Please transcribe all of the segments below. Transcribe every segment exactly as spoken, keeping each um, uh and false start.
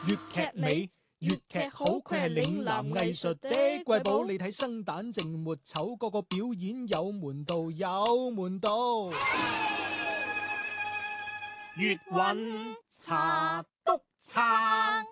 粵劇美，粵劇好，佢係嶺南藝術的瑰寶。你睇生旦淨末丑，個個表演有門道，有門道。粵韻茶篤撐。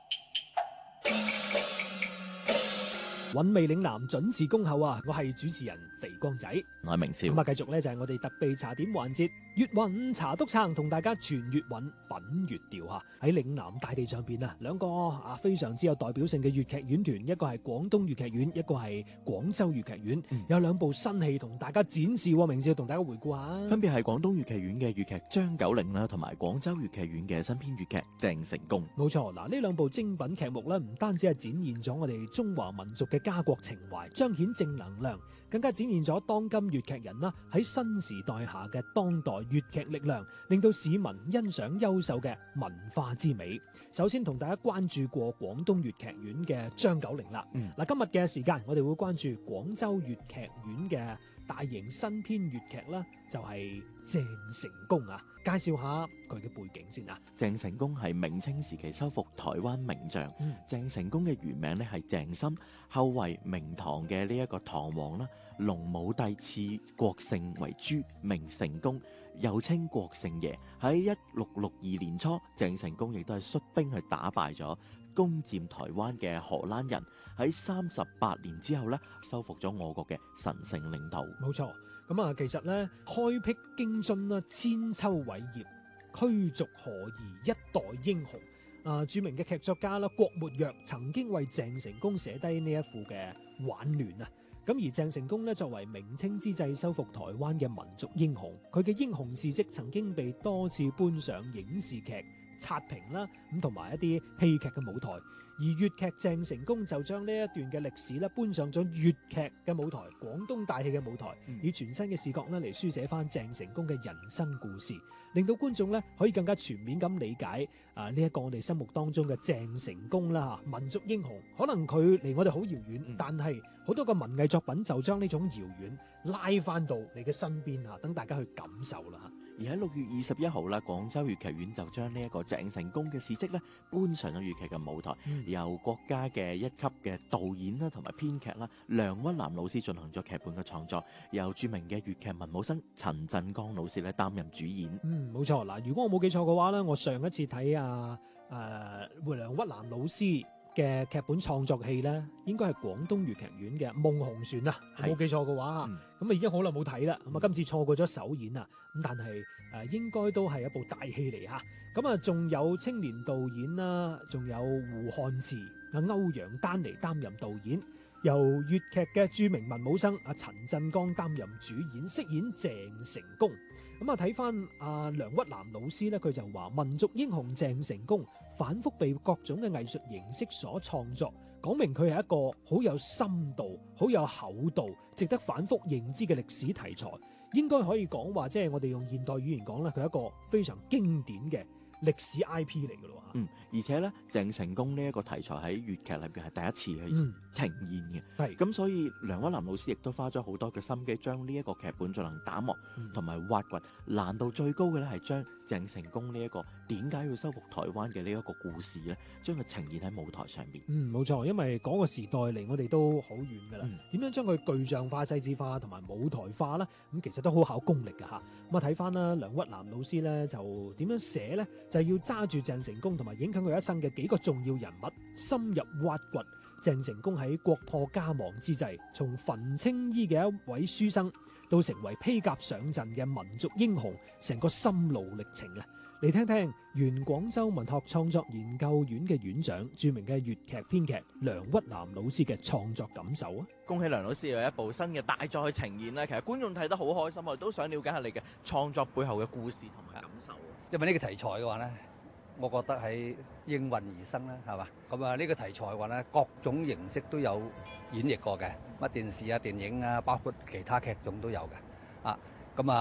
韻味嶺南準時恭候啊！我係主持人肥光仔， 我係明少。 咁啊，繼續咧就係我哋特備茶點環節，粵韻茶篤撐，同大家傳粵韻，品粵調吓。喺嶺南大地上邊啊，兩個啊非常之有代表性嘅粵劇院團，一個係廣東粵劇院，一個係廣州粵劇院，嗯、有兩部新戲同大家展示。明少同大家回顧下， 分別係廣東粵劇院嘅粵劇張九齡啦，同埋廣州粵劇院嘅新編粵劇鄭成功。 冇錯，嗱呢兩部精品劇目咧，唔單止係展現咗我哋中華民族嘅家國情懷，彰顯正能量，更加展現咗當今粵劇人啦喺新時代下嘅當代粵劇力量，令到市民欣賞優秀嘅文化之美。首先同大家關注過廣東粵劇院嘅張九齡啦，嗱、嗯、今日嘅時間我哋會關注廣州粵劇院嘅大型新編粵劇啦，就係、是、鄭成功啊，介紹下佢嘅背景先啊。 鄭成功係明清時期收復台灣名將，嗯、鄭成功嘅原名咧係鄭森，後為明唐嘅呢一個唐王啦，隆武帝賜國姓為朱，名成功，又稱國姓爺。喺一六六二年初，鄭成功亦都係率兵去打敗咗攻佔台灣嘅荷蘭人，喺三十八年之後咧，收復咗我國嘅神聖領土。 冇錯，咁啊，其實咧開闢京津啦，千秋偉業，驅逐荷夷，一代英雄。啊，著名嘅劇作家啦，郭沫若曾經為鄭成功寫低呢一副嘅挽聯啊。咁而鄭成功咧，作為明清之際收復台灣嘅民族英雄，佢嘅英雄事蹟曾經被多次搬上影視劇刷屏啦，咁同埋一啲戲劇嘅舞台，而粵劇鄭成功就將呢一段嘅歷史咧搬上咗粵劇嘅舞台，廣東大戲嘅舞台，嗯、以全新嘅視角咧嚟書寫翻鄭成功嘅人生故事，令到觀眾咧可以更加全面咁理解啊呢一個我哋心目當中嘅鄭成功啦，民族英雄。可能佢離我哋好遙遠，嗯、但係好多個文藝作品就將呢種遙遠拉翻到你嘅身邊啊，等大家去感受啦。 而喺六月二十一號啦，廣州粵劇院就將呢一個鄭成功嘅事蹟咧搬上咗粵劇嘅舞台，嗯、由國家嘅一級嘅導演啦同埋編劇啦梁屈南老師進行咗劇本嘅創作，由著名嘅粵劇文武生陳振剛老師咧擔任主演。嗯， 冇錯。嗱，如果我冇記錯嘅話咧，我上一次睇啊誒梁屈南老師嘅劇本創作戲咧，應該係廣東粵劇院嘅《夢紅船》啊，冇是記錯嘅話，咁啊、嗯、已經好耐冇睇啦，咁啊、嗯、今次錯過咗首演啊，咁但係誒、呃、應該都係一部大戲嚟吓，咁啊仲有青年導演啦，仲有胡漢慈、阿歐陽丹嚟擔任導演，由粵劇嘅著名文武生阿陳振剛擔任主演，飾演鄭成功。咁啊睇翻阿梁屈南老師咧，佢就話民族英雄鄭成功反覆被各種嘅藝術形式所創作，講明佢係一個好有深度、好有厚度、值得反覆認知嘅歷史題材。應該可以講話，即係我哋用現代語言講咧，佢係一個非常經典嘅歷史 I P 嚟嘅咯。 嗯，而且咧，鄭成功呢一個題材喺粵劇裏邊係第一次去呈現嘅。係咁、嗯，所以梁屈南老師亦都花咗好多嘅心機，將呢一個劇本進行打磨，同埋、嗯、挖掘。難度最高嘅咧係將鄭成功呢一個點解要收復台灣嘅呢一個故事咧，將佢呈現喺舞台上邊。嗯， 冇錯，因為嗰個時代離我哋都好遠噶啦。點、嗯、樣將佢具象化、細緻化同埋舞台化咧？咁其實都好考功力噶吓。咁啊睇翻啦，梁屈南老師咧就點樣寫咧？就係、是、要揸住鄭成功同埋影響佢一生嘅幾個重要人物，深入挖掘鄭成功喺國破家亡之際，從焚青衣嘅一位書生到成為披甲上陣嘅民族英雄，成個心路歷程啊！嚟聽聽原廣州文學創作研究院嘅院長、著名嘅粵劇編劇梁屈南老師嘅創作感受啊！ 恭喜梁老師有一部新嘅大作去呈現啦！其實觀眾睇得好開心，我都想了解下你嘅創作背後嘅故事同埋感受。 因為呢個題材嘅話咧，我覺得係應運而生啦，係嘛？咁啊，呢個題材嘅話咧，各種形式都有演繹過嘅，乜電視啊、電影啊，包括其他劇種都有嘅。啊，咁啊。